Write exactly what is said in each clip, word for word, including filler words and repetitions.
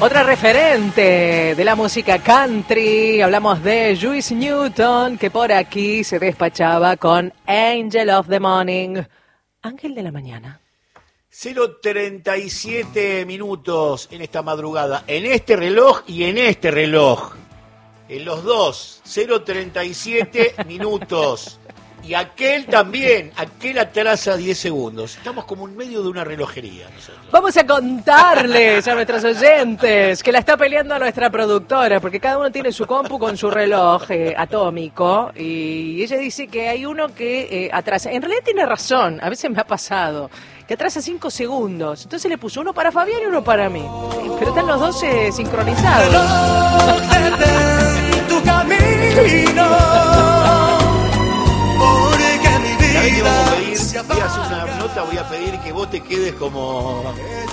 Otra referente de la música country, hablamos de Juice Newton, que por aquí se despachaba con Angel of the Morning, Ángel de la Mañana. cero treinta y siete minutos en esta madrugada, en este reloj y en este reloj, en los dos, cero treinta y siete minutos. Y aquel también, aquel atrasa diez segundos. Estamos como en medio de una relojería nosotros. Vamos a contarles a nuestros oyentes que la está peleando a nuestra productora, porque cada uno tiene su compu con su reloj eh, atómico, y ella dice que hay uno que eh, atrasa. En realidad tiene razón, a veces me ha pasado, que atrasa cinco segundos. Entonces le puso uno para Fabián y uno para mí. Pero están los dos eh, sincronizados. En tu camino. ¿Sabés qué vamos a pedir? Voy a hacer una nota, voy a pedir que vos te quedes como...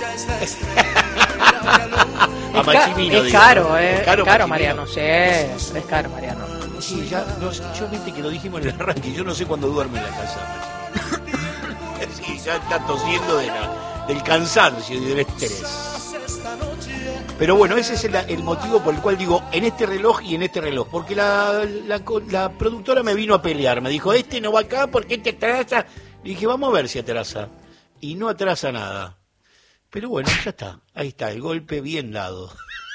a Machimino, es, digo. caro, eh. Es caro, es caro, Machimino. Mariano, sí, es caro, Mariano. Sí, ya, no, yo viste que lo dijimos en el arranque, yo no sé cuándo duerme en la casa, Machimino. Sí, ya está tosiendo de la, del cansancio y del estrés. Pero bueno, ese es el, el motivo por el cual digo en este reloj y en este reloj. Porque la, la, la productora me vino a pelear. Me dijo, este no va acá porque este atrasa. Le dije, vamos a ver si atrasa. Y no atrasa nada. Pero bueno, ya está. Ahí está, el golpe bien dado.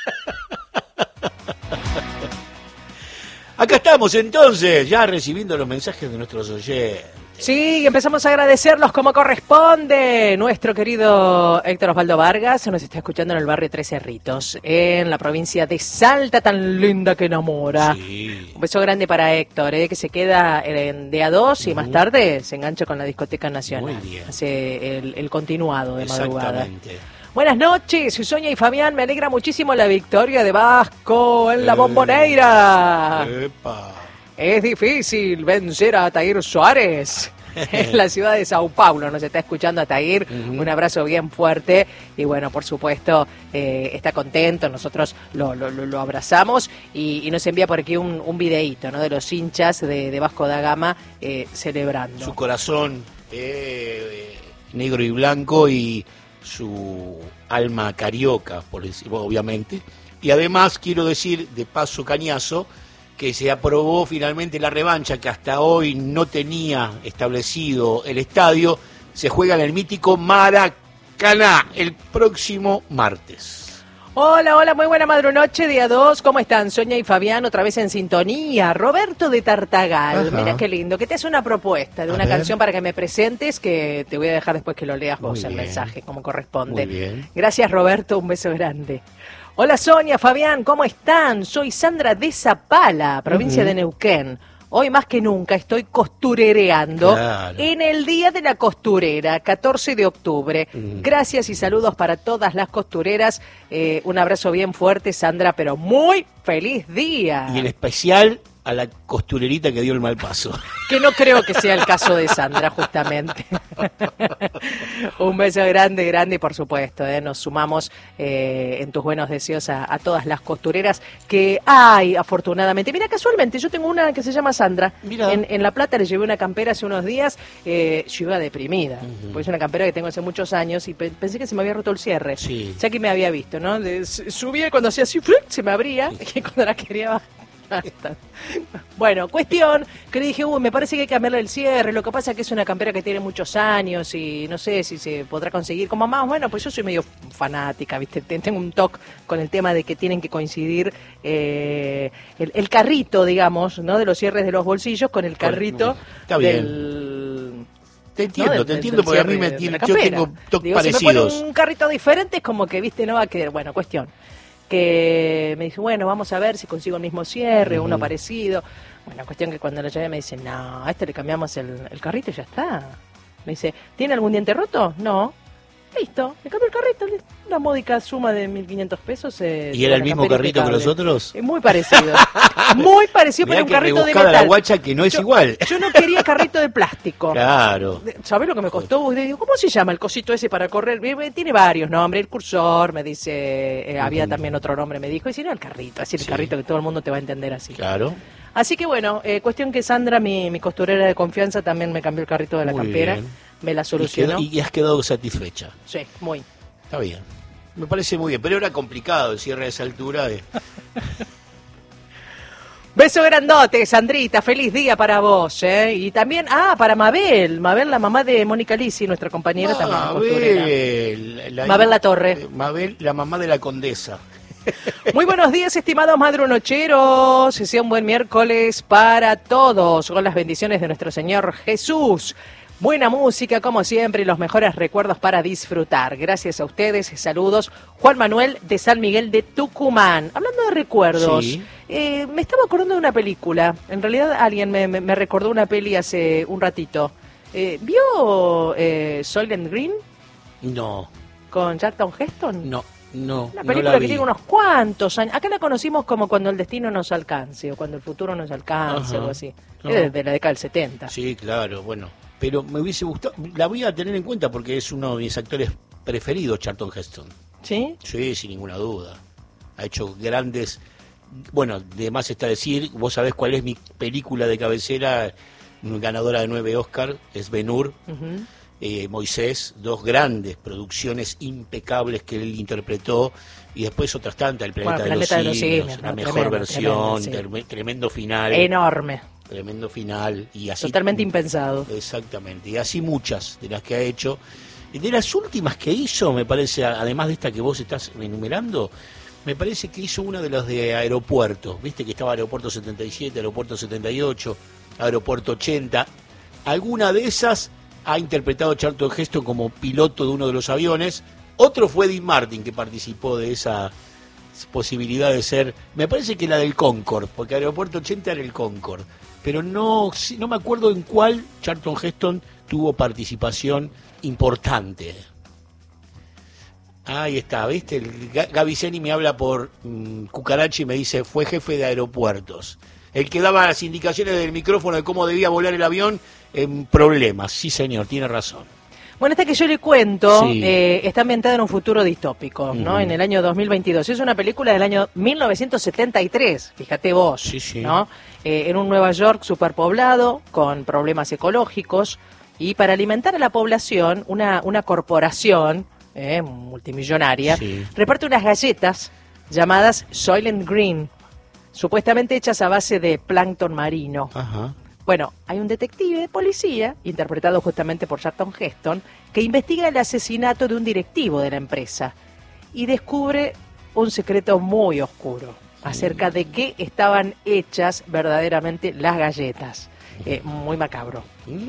Acá estamos entonces, ya recibiendo los mensajes de nuestros oyentes. Sí, empezamos a agradecerlos como corresponde. Nuestro querido Héctor Osvaldo Vargas nos está escuchando en el barrio Tres Cerritos, en la provincia de Salta, tan linda que enamora. Sí. Un beso grande para Héctor, eh, que se queda en D A dos y uh-huh. más tarde se engancha con la Discoteca Nacional. Muy bien. Hace el, el continuado de madrugada. Exactamente. Buenas noches, Sonia y Fabián, me alegra muchísimo la victoria de Vasco en la Bombonera. Epa. Es difícil vencer a Atair Suárez en la ciudad de Sao Paulo. Nos está escuchando Atair. Uh-huh. Un abrazo bien fuerte. Y bueno, por supuesto, eh, está contento. Nosotros lo, lo, lo abrazamos. Y, y nos envía por aquí un, un videíto, ¿no? De los hinchas de, de Vasco da Gama eh, celebrando. Su corazón eh, negro y blanco y su alma carioca, por decirlo, obviamente. Y además, quiero decir, de paso cañazo, que se aprobó finalmente la revancha que hasta hoy no tenía establecido el estadio. Se juega en el mítico Maracaná el próximo martes. Hola, hola, muy buena madrunoche, día dos. ¿Cómo están? Sonia y Fabián otra vez en sintonía. Roberto de Tartagal, Ajá. Mira qué lindo, que te hace una propuesta de A una ver. canción para que me presentes, que te voy a dejar después que lo leas vos Muy el bien. mensaje, como corresponde. Muy bien. Gracias, Roberto, un beso grande. Hola Sonia, Fabián, ¿cómo están? Soy Sandra de Zapala, provincia Uh-huh. de Neuquén. Hoy más que nunca estoy costurereando Claro. en el Día de la Costurera, catorce de octubre. Uh-huh. Gracias y saludos para todas las costureras. Eh, un abrazo bien fuerte, Sandra, pero muy feliz día. Y en especial a la costurerita que dio el mal paso. Que no creo que sea el caso de Sandra, justamente. Un beso grande, grande, y por supuesto, eh, nos sumamos eh, en tus buenos deseos a, a todas las costureras que hay, afortunadamente. Mira, casualmente, yo tengo una que se llama Sandra. Mira. En, en La Plata le llevé una campera hace unos días, eh, yo iba deprimida, Uh-huh. porque es una campera que tengo hace muchos años y pe- pensé que se me había roto el cierre. Sí. Ya que me había visto, ¿no? De- subía y cuando hacía así, ¡flic!, se me abría, y cuando la quería bajar. Bueno, cuestión que le dije, uy, me parece que hay que cambiarle el cierre. Lo que pasa es que es una campera que tiene muchos años y no sé si se podrá conseguir como más. Bueno, pues yo soy medio fanática, ¿viste? Tengo un toque con el tema de que tienen que coincidir eh, el, el carrito, digamos, ¿no? De los cierres de los bolsillos con el carrito Está bien. del... Te entiendo, ¿no? te del- entiendo del porque a mí cierre me de tiene, la yo campera. tengo toques Digo, si me parecidos. ponen un carrito diferente es como que, viste, no va a quedar. Bueno, cuestión. Que me dice, bueno, vamos a ver si consigo el mismo cierre, uh-huh. uno parecido. Bueno, cuestión que cuando lo llevé me dice, no, a este le cambiamos el, el carrito y ya está. Me dice, ¿tiene algún diente roto? No. Listo, le cambió el carrito, una módica suma de mil quinientos pesos. Eh, ¿Y era el mismo carrito que los otros? Es muy parecido. Muy parecido, pero un carrito de metal. La guacha que no es yo, igual. Yo no quería carrito de plástico. Claro. ¿Sabés lo que me costó? Digo, ¿cómo se llama el cosito ese para correr? Tiene varios nombres. El cursor, me dice, eh, había uh-huh. también otro nombre, me dijo. Y si no, el carrito, así el sí. carrito que todo el mundo te va a entender así. Claro. Así que bueno, eh, cuestión que Sandra, mi, mi costurera de confianza, también me cambió el carrito de la muy campera. Bien. Me la solucionó. Y, quedó, y has quedado satisfecha. Sí, muy. Está bien. Me parece muy bien, pero era complicado el cierre a esa altura de... Beso grandote, Sandrita, feliz día para vos, ¿eh? Y también, ah, para Mabel, Mabel, la mamá de Mónica Lisi, nuestra compañera también costurera. Mabel, la, Mabel La Torre. Mabel, la mamá de la condesa. Muy buenos días, estimados madrunocheros. Sea un buen miércoles para todos, con las bendiciones de nuestro Señor Jesús. Buena música, como siempre, y los mejores recuerdos para disfrutar. Gracias a ustedes, saludos. Juan Manuel de San Miguel de Tucumán. Hablando de recuerdos, Sí. eh, me estaba acordando de una película. En realidad alguien me, me, me recordó una peli hace un ratito. Eh, ¿Vio eh, Soylent Green No, con Charlton Heston? no, no. Una no película la que vi. tiene unos cuantos años. Acá la conocimos como Cuando el destino nos alcance, o Cuando el futuro nos alcance, Ajá. algo así. No. Es de la década del setenta. Sí, claro, bueno. Pero me hubiese gustado, la voy a tener en cuenta porque es uno de mis actores preferidos, Charlton Heston. ¿Sí? Sí, sin ninguna duda. Ha hecho grandes... Bueno, de más está decir, vos sabés cuál es mi película de cabecera, ganadora de nueve Oscar, es Ben-Hur, Ujú. eh, Moisés, dos grandes producciones impecables que él interpretó, y después otras tantas, El Planeta, Bueno, de, los Planeta de los Simios, Simios, la ¿no? mejor Tremendo, versión, tremendo, sí. terme- tremendo final, Enorme. tremendo final, y así... Totalmente impensado. Exactamente, y así muchas de las que ha hecho. Y de las últimas que hizo, me parece, además de esta que vos estás enumerando, me parece que hizo una de las de aeropuertos. Viste que estaba Aeropuerto setenta y siete, Aeropuerto setenta y ocho, Aeropuerto ochenta. Alguna de esas ha interpretado Charlton Heston como piloto de uno de los aviones. Otro fue Dean Martin, que participó de esa posibilidad de ser, me parece que la del Concorde, porque Aeropuerto ochenta era el Concorde, pero no, sí, no me acuerdo en cuál Charlton Heston tuvo participación importante. Ahí está, ¿viste? El Ga- Gaby Zeni me habla por mm, Cucaracha y me dice, fue jefe de aeropuertos. El que daba las indicaciones del micrófono de cómo debía volar el avión en problemas. Sí, señor, tiene razón. Bueno, esta que yo le cuento Sí. eh, está ambientada en un futuro distópico, ¿no? Ujú. En el año dos mil veintidós. Es una película del año mil novecientos setenta y tres, fíjate vos, Sí, sí. ¿no? Eh, en un Nueva York superpoblado, con problemas ecológicos, y para alimentar a la población, una, una corporación eh, multimillonaria Sí. reparte unas galletas llamadas Soylent Green, supuestamente hechas a base de plancton marino. Ajá. Bueno, hay un detective de policía, interpretado justamente por Charlton Heston, que investiga el asesinato de un directivo de la empresa y descubre un secreto muy oscuro acerca de qué estaban hechas verdaderamente las galletas. Eh, muy macabro.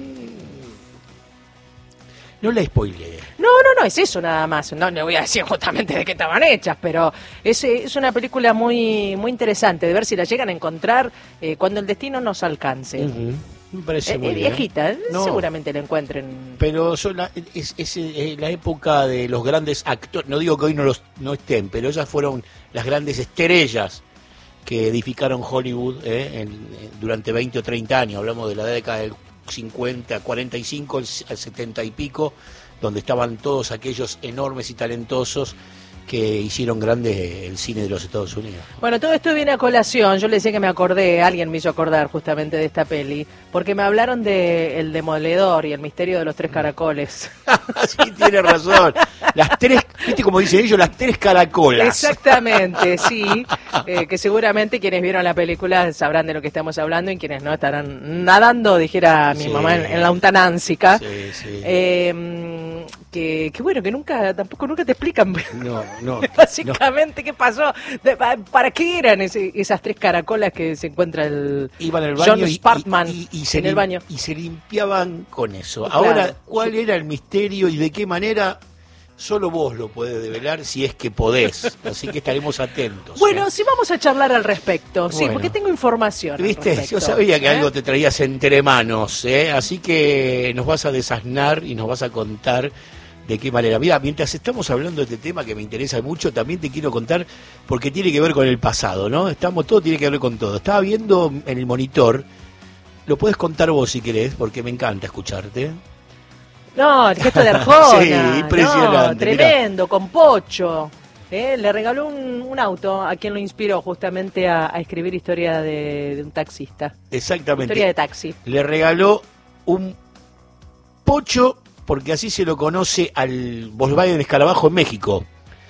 No la spoileé. No, no, no, es eso nada más. No le voy a decir justamente de qué estaban hechas, pero es, es una película muy, muy interesante de ver si la llegan a encontrar eh, cuando el destino nos alcance. Ujú. Me parece Es muy es bien. viejita, eh, No. seguramente la encuentren. Pero son la- es, es, eh, la época de los grandes actores, no digo que hoy no los no estén, pero ellas fueron las grandes estrellas que edificaron Hollywood eh, en- en- durante veinte o treinta años. Hablamos de la década del cincuenta, cuarenta y cinco, al setenta y pico, donde estaban todos aquellos enormes y talentosos que hicieron grande el cine de los Estados Unidos. Bueno, todo esto viene a colación. Yo le decía que me acordé, alguien me hizo acordar justamente de esta peli, porque me hablaron de El Demoledor y El Misterio de los Tres Caracoles. Sí, tiene razón. Las tres, viste como dicen ellos, las tres caracolas. Exactamente, sí. Eh, que seguramente quienes vieron la película sabrán de lo que estamos hablando y quienes no estarán nadando, dijera mi Sí. mamá, en, en la untanánsica. Sí, sí. Eh, que, que bueno, que nunca, tampoco nunca te explican No, no. básicamente qué pasó, De- pa- para qué eran ese- esas tres caracolas que se encuentra el Iban al baño John y, Spartman y- y- y se en el lim- baño. y se limpiaban con eso. Claro. Ahora, ¿cuál era el misterio y de qué manera? Solo vos lo podés develar si es que podés. Así que estaremos atentos. Bueno, ¿eh? sí vamos a charlar al respecto, sí, Bueno. porque tengo información. al ¿Viste? respecto, Yo sabía que ¿eh? algo te traías entre manos, ¿eh? Así que nos vas a desasnar y nos vas a contar de qué manera. Mira, mientras estamos hablando de este tema que me interesa mucho, también te quiero contar porque tiene que ver con el pasado, ¿no? Estamos, todo tiene que ver con todo. Estaba viendo en el monitor, lo puedes contar vos si querés, porque me encanta escucharte. No, el gesto de Arjona. Sí, impresionante, no, tremendo, con Pocho. ¿eh? Le regaló un, un auto a quien lo inspiró justamente a, a escribir historia de, de un taxista. Exactamente. Historia de taxi. Le regaló un Pocho, porque así se lo conoce al Volkswagen Escarabajo en México.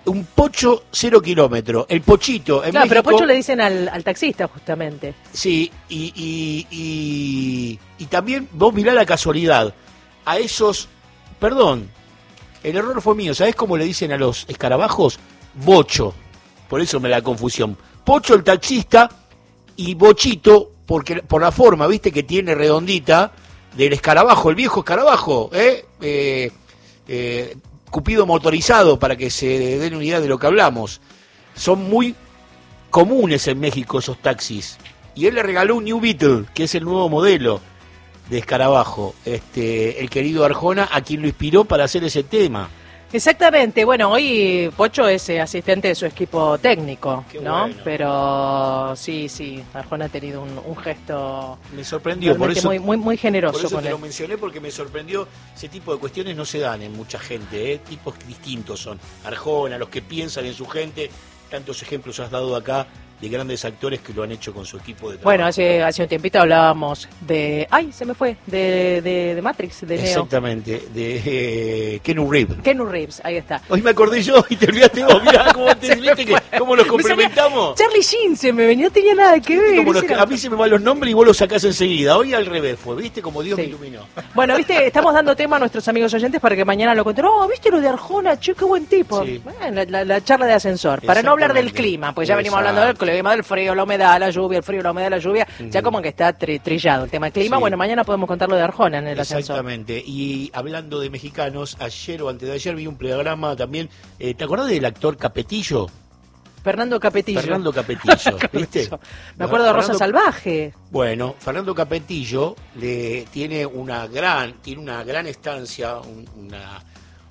un pocho cero kilómetro. El pochito en Claro, México, pero pocho le dicen al, al taxista, justamente. Sí, y, y, y, y también vos mirá la casualidad. A esos, perdón, el error fue mío. ¿Sabés cómo le dicen a los escarabajos? Bocho. Por eso me da confusión. Pocho el taxista y bochito, porque por la forma, viste, que tiene redondita del escarabajo, el viejo escarabajo, ¿eh? Eh, eh, Cupido motorizado, para que se den una idea de lo que hablamos. Son muy comunes en México esos taxis. Y él le regaló un New Beetle, que es el nuevo modelo de escarabajo, este, el querido Arjona, a quien lo inspiró para hacer ese tema. Exactamente, bueno, hoy Pocho es eh, asistente de su equipo técnico, Qué ¿no? bueno. Pero sí, sí, Arjona ha tenido un, un gesto Me sorprendió, por realmente eso, muy, muy, muy generoso por eso con te él. lo mencioné, porque me sorprendió. Ese tipo de cuestiones no se dan en mucha gente, ¿eh? Tipos distintos son. Arjona, los que piensan en su gente, tantos ejemplos has dado acá de grandes actores que lo han hecho con su equipo de trabajo. Bueno, hace, hace un tiempito hablábamos de... ¡Ay, se me fue! De, de, de Matrix, de Neo. Exactamente, de eh, Keanu Reeves. Keanu Reeves, ahí está. Hoy me acordé yo y te olvidaste vos. Mirá cómo, te, ¿viste que, cómo nos Me salía- complementamos. Charlie Sheen se me venía, no tenía nada que ver. Como los ese que- era- a mí se me van los nombres y vos los sacás enseguida. Hoy al revés fue, ¿viste? Como Dios Sí. me iluminó. Bueno, viste, estamos dando tema a nuestros amigos oyentes para que mañana lo cuenten. Oh, ¿viste lo de Arjona? Che, qué buen tipo. Sí. Bueno, la, la- la charla de ascensor. Para no hablar del Exactamente. clima, pues ya venimos hablando del clima, del frío, la humedad, la lluvia, el frío, la humedad, la lluvia. Ya como que está tri- trillado el tema del clima. Sí. Bueno, mañana podemos contar lo de Arjona en el ascensor. Exactamente. Y hablando de mexicanos, ayer o antes de ayer vi un programa también. Eh, ¿Te acordás del actor Capetillo? Fernando Capetillo. Fernando Capetillo, ¿viste? Me acuerdo de Rosa Fernando- Salvaje. Bueno, Fernando Capetillo le tiene una gran, tiene una gran estancia, un- una,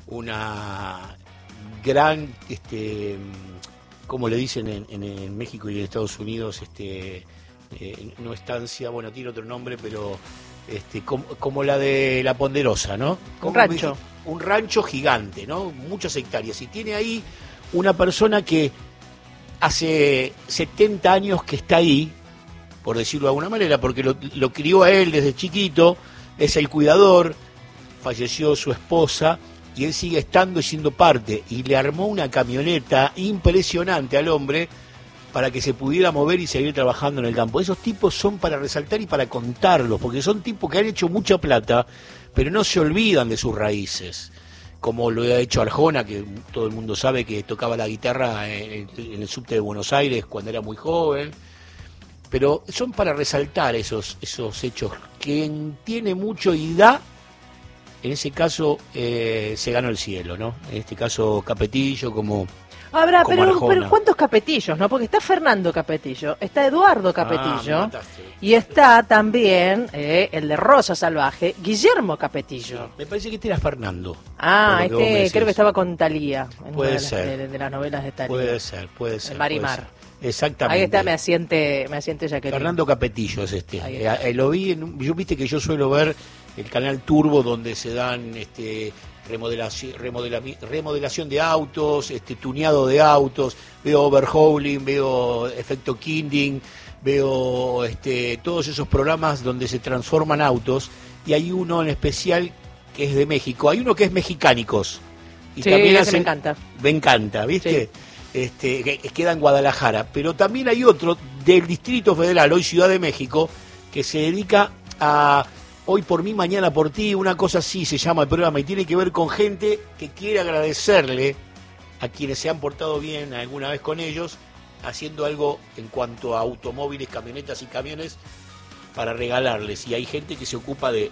una gran, este, como le dicen en, en- en México y en Estados Unidos, este, eh, no estancia, bueno, tiene otro nombre, pero este, como, como la de La Ponderosa, ¿no? Como rancho. me- Un rancho gigante, ¿no? Muchas hectáreas. Y tiene ahí una persona que hace setenta años que está ahí, por decirlo de alguna manera, porque lo, lo crió a él desde chiquito, es el cuidador, falleció su esposa y él sigue estando y siendo parte, y le armó una camioneta impresionante al hombre para que se pudiera mover y seguir trabajando en el campo. Esos tipos son para resaltar y para contarlos, porque son tipos que han hecho mucha plata, pero no se olvidan de sus raíces, como lo ha hecho Arjona, que todo el mundo sabe que tocaba la guitarra en el, en el subte de Buenos Aires cuando era muy joven. Pero son para resaltar esos, esos hechos. Quien tiene mucho y da, en ese caso eh, se ganó el cielo, ¿no? En este caso Capetillo como... Habrá, como pero, Arjona. pero ¿cuántos Capetillos, no? Porque está Fernando Capetillo, está Eduardo Ah, Capetillo, me mataste. y está también eh, el de Rosa Salvaje, Guillermo Capetillo. Me parece que este era Fernando. Ah, por lo que vos me este decís. creo que estaba con Talía, en Puede una de las, ser. de, de las novelas de Talía. Puede ser, puede ser. Marimar. puede ser. Exactamente. Ahí está, me asiente, me asiente Jacqueline. Fernando Capetillo es este. Ahí Eh, está. eh, lo vi, en un- yo viste que yo suelo ver el canal Turbo, donde se dan este remodelación, remodela- remodelación de autos, este tuneado de autos, veo overhauling, veo efecto Kinding, veo este todos esos programas donde se transforman autos, y hay uno en especial que es de México, hay uno que es Mexicánicos. Y Sí, ese me hacen- encanta. Me encanta, ¿viste? Este, que, que queda en Guadalajara, pero también hay otro del Distrito Federal, hoy Ciudad de México, que se dedica a Hoy por mí, mañana por ti, una cosa así se llama el programa, y tiene que ver con gente que quiere agradecerle a quienes se han portado bien alguna vez con ellos, haciendo algo en cuanto a automóviles, camionetas y camiones para regalarles, y hay gente que se ocupa de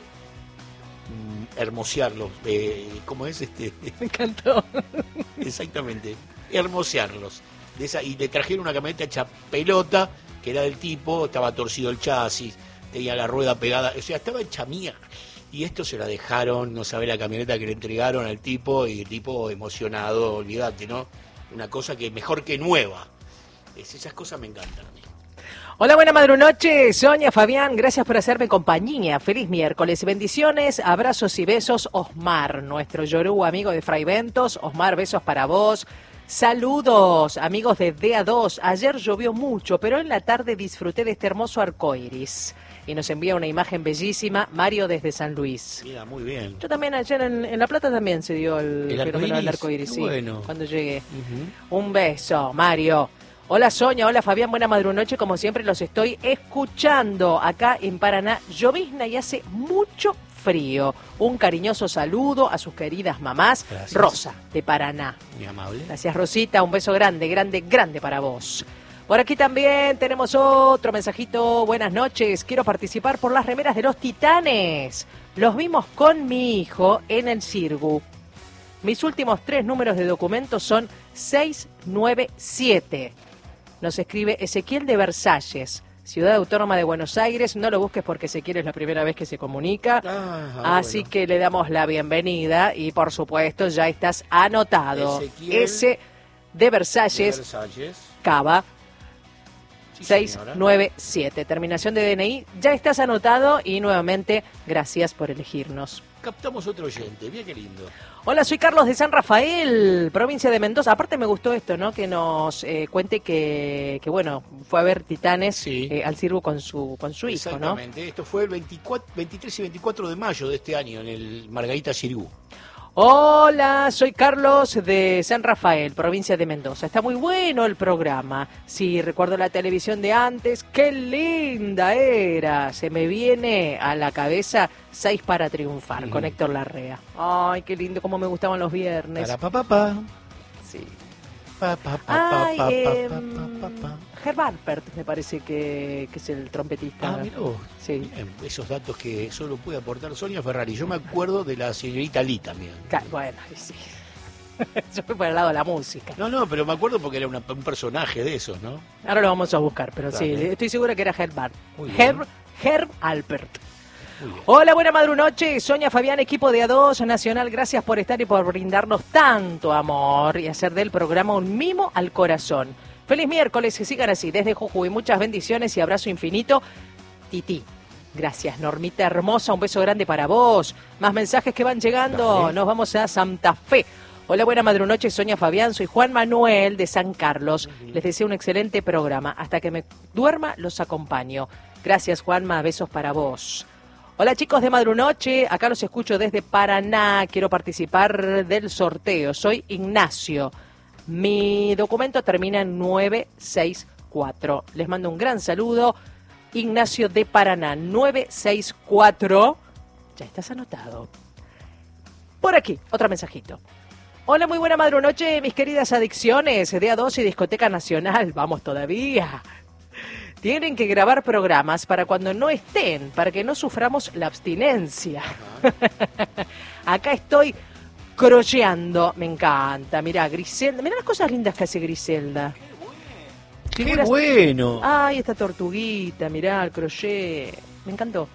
mm, hermosearlos, de, ¿cómo es este? Me encantó. Exactamente, hermosearlos. De esa, y le trajeron una camioneta hecha pelota, que era del tipo, estaba torcido el chasis, tenía la rueda pegada, o sea, estaba hecha mierda. Y esto se la dejaron, no sabe la camioneta que le entregaron al tipo, y el tipo emocionado, olvídate, ¿no? Una cosa que mejor que nueva. Es, esas cosas me encantan a mí. Hola, buena madrunoche, Sonia, Fabián, gracias por hacerme compañía. Feliz miércoles, bendiciones, abrazos y besos. Osmar, nuestro Yoruba amigo de Fray Ventos. Osmar, besos para vos. Saludos, amigos de D A dos. Ayer llovió mucho, pero en la tarde disfruté de este hermoso arcoiris. y nos envía una imagen bellísima. Mario desde San Luis. Mira, muy bien. Yo también ayer en, en La Plata también se dio el, ¿El fenómeno del arco iris? arcoíris, sí, Bueno. cuando llegué. Uh-huh. Un beso, Mario. Hola Sonia, hola Fabián, buena madrunoche, como siempre los estoy escuchando acá en Paraná. Llovizna y hace mucho frío. Un cariñoso saludo a sus queridas mamás. Gracias. Rosa, de Paraná. Muy amable. Gracias Rosita, un beso grande, grande, grande para vos. Por aquí también tenemos otro mensajito. Buenas noches, quiero participar por las remeras de los Titanes. Los vimos con mi hijo en el Cirgu. Mis últimos tres números de documentos son seis nueve siete. Nos escribe Ezequiel de Versalles, Ciudad Autónoma de Buenos Aires. No lo busques porque Ezequiel es la primera vez que se comunica. Ah, Así bueno. que le damos la bienvenida y por supuesto ya estás anotado. Ezequiel S de Versalles, De Versalles. Cava. Sí, seis señora. nueve siete, terminación de D N I, ya estás anotado y nuevamente gracias por elegirnos. Captamos otro oyente, mira qué lindo. Hola, soy Carlos de San Rafael, provincia de Mendoza. Aparte me gustó esto, ¿no? Que nos eh, cuente que, que, bueno, fue a ver Titanes Sí. eh, al Circo con su con su hijo, ¿no? Exactamente, esto fue el veinticuatro, veintitrés y veinticuatro de mayo de este año en el Margarita Xirgu. Hola, soy Carlos de San Rafael, provincia de Mendoza. Está muy bueno el programa. Sí, recuerdo la televisión de antes. ¡Qué linda era! Se me viene a la cabeza Seis para triunfar, Mm. con Héctor Larrea. Ay, qué lindo, cómo me gustaban los viernes. Para pa pa pa. Sí. Pa pa pa Ay, pa pa em, pa pa pa. Herb Alpert me parece que, que es el trompetista. Ah, mirá vos. Sí. Bien, esos datos que solo puede aportar Sonia Ferrari. Yo me acuerdo de la señorita Lee también. Ca- Bueno, sí. Yo fui por el lado de la música. No, no, pero me acuerdo porque era una- un personaje de esos, ¿no? Ahora lo vamos a buscar, pero sí, Dale. estoy segura que era Herb Alpert. Muy bien. Herb, Herb Alpert. Muy bien. Hola, buena madrunoche. Sonia Fabián, equipo de A dos Nacional, gracias por estar y por brindarnos tanto amor y hacer del programa un mimo al corazón. Feliz miércoles, que sigan así. Desde Jujuy, muchas bendiciones y abrazo infinito. Titi. Gracias, Normita hermosa, un beso grande para vos. Más mensajes que van llegando. Dale. Nos vamos a Santa Fe. Hola, buena madrunoche, Sonia Fabián. Soy Juan Manuel de San Carlos. Les deseo un excelente programa. Hasta que me duerma, los acompaño. Gracias, Juanma. Besos para vos. Hola chicos de Madrunoche, acá los escucho desde Paraná, quiero participar del sorteo, soy Ignacio, mi documento termina en nueve seis cuatro, les mando un gran saludo, Ignacio de Paraná, nueve seis cuatro, ya estás anotado. Por aquí, otro mensajito. Hola, muy buena madrunoche, mis queridas adicciones de A dos y Discoteca Nacional, vamos todavía. Tienen que grabar programas para cuando no estén, para que no suframos la abstinencia. Acá estoy crocheando, me encanta. Mirá, Griselda, mirá las cosas lindas que hace Griselda. ¡Qué Figuras- bueno! Ay, esta tortuguita, mirá, el crochet. Me encantó.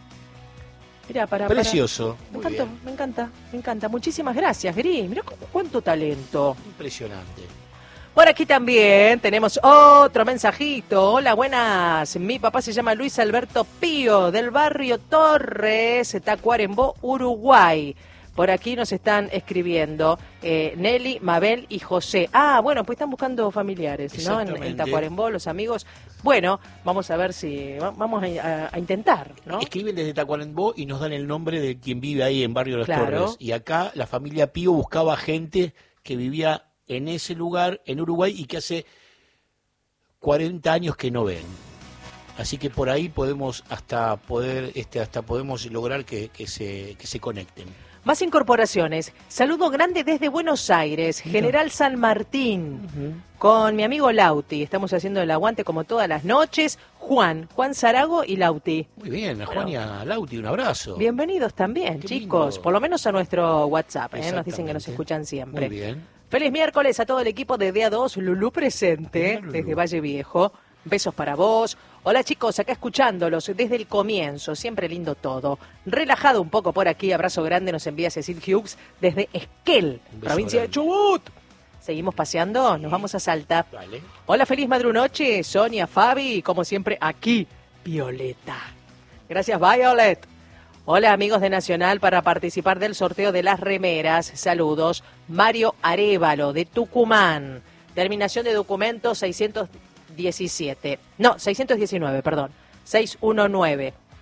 Mirá, para, para. Precioso. Me Muy encantó, bien. me encanta, me encanta. Muchísimas gracias, Gris. Mirá cu- cuánto talento. Impresionante. Por aquí también tenemos otro mensajito. Hola, buenas. Mi papá se llama Luis Alberto Pío, del barrio Torres, Tacuarembó, Uruguay. Por aquí nos están escribiendo eh, Nelly, Mabel y José. Ah, bueno, pues están buscando familiares, ¿no? En, en Exactamente. Tacuarembó, los amigos. Bueno, vamos a ver si... va- Vamos a, a- a intentar, ¿no? Escriben desde Tacuarembó y nos dan el nombre de quien vive ahí en Barrio Las Claro. Torres. Y acá la familia Pío buscaba gente que vivía en ese lugar, en Uruguay, y que hace cuarenta años que no ven. Así que por ahí podemos hasta poder, este, hasta podemos lograr que, que se, que se conecten. Más incorporaciones. Saludo grande desde Buenos Aires, General San Martín, con mi amigo Lauti. Estamos haciendo el aguante como todas las noches. Juan, Juan Zarago y Lauti. Muy bien, a Juan y a Lauti, un abrazo. Bienvenidos también, Qué chicos. lindo. Por lo menos a nuestro WhatsApp, ¿eh? Nos dicen que nos Exactamente. escuchan siempre. Muy bien. Feliz miércoles a todo el equipo de D A dos, Lulú presente, Hola, Lulú. desde Valle Viejo. Besos para vos. Hola chicos, acá escuchándolos desde el comienzo, siempre lindo todo. Relajado un poco por aquí, abrazo grande nos envía Cecil Hughes desde Esquel, Un beso provincia de grande. Chubut. Seguimos paseando, nos vamos a Salta. Vale. Hola, feliz madrunoche, Sonia, Fabi, como siempre aquí, Violeta. Gracias, Violet. Hola, amigos de Nacional, para participar del sorteo de las remeras. Saludos, Mario Arévalo, de Tucumán. Terminación de documento seiscientos diecisiete. No, seiscientos diecinueve, perdón. seiscientos diecinueve.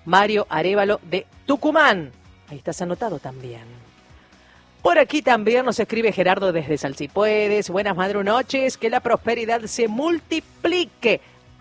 Mario Arévalo de Tucumán. Ahí estás anotado también. Por aquí también nos escribe Gerardo desde Salsipuedes. Buenas madrunoches, que la prosperidad se multiplique.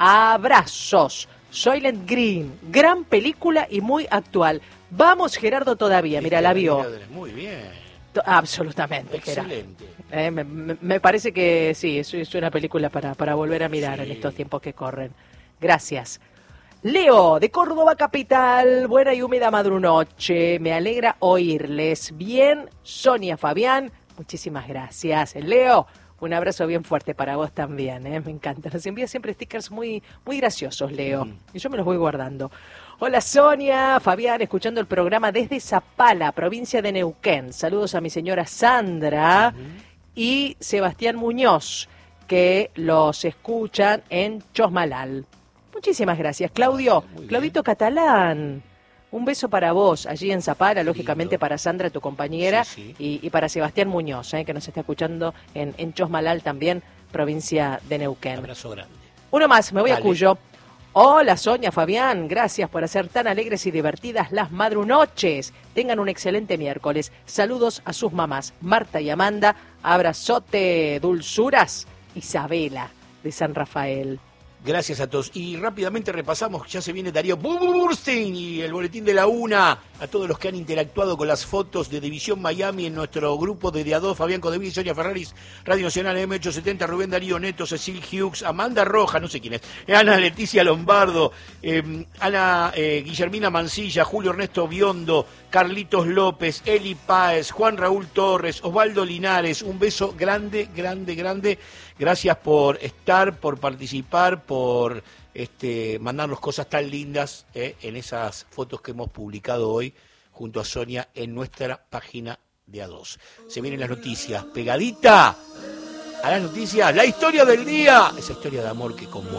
Abrazos. Soylent Green, gran película y muy actual. Vamos, Gerardo, todavía. Mira, la vio. Muy bien. Absolutamente, excelente. Eh, me, me parece que sí, es, es una película para, para volver a mirar sí. en estos tiempos que corren. Gracias. Leo, de Córdoba Capital, buena y húmeda madrunoche, me alegra oírles. Bien, Sonia Fabián, muchísimas gracias. Leo, un abrazo bien fuerte para vos también, ¿eh? Me encanta. Nos envía siempre stickers muy, muy graciosos, Leo, mm. y yo me los voy guardando. Hola Sonia, Fabián, escuchando el programa desde Zapala, provincia de Neuquén. Saludos a mi señora Sandra uh-huh. y Sebastián Muñoz, que los escuchan en Chosmalal. Muchísimas gracias, Claudio. Muy Claudito bien. Catalán, un beso para vos allí en Zapala, lógicamente lindo. Para Sandra, tu compañera, sí, sí. Y, y para Sebastián Muñoz, ¿eh? que nos está escuchando en, en Chosmalal también, provincia de Neuquén. Un abrazo grande. Uno más, me voy Dale. a Cuyo. Hola Sonia, Fabián, gracias por hacer tan alegres y divertidas las madrunoches. Tengan un excelente miércoles. Saludos a sus mamás, Marta y Amanda. Abrazote, dulzuras. Isabela, de San Rafael. Gracias a todos. Y rápidamente repasamos, ya se viene Darío Burstein y el boletín de la una. A todos los que han interactuado con las fotos de División Miami en nuestro grupo de Día dos, Fabián Codeville, Sonia Ferraris, Radio Nacional M ochocientos setenta, Rubén Darío Neto, Cecil Hughes, Amanda Roja, no sé quién es, Ana Leticia Lombardo, eh, Ana eh, Guillermina Mancilla, Julio Ernesto Biondo, Carlitos López, Eli Páez, Juan Raúl Torres, Osvaldo Linares. Un beso grande, grande, grande. Gracias por estar, por participar, por este, mandarnos cosas tan lindas eh, en esas fotos que hemos publicado hoy junto a Sonia en nuestra página de A dos. Se vienen las noticias. Pegadita a las noticias, la historia del día. Esa historia de amor que conmueve.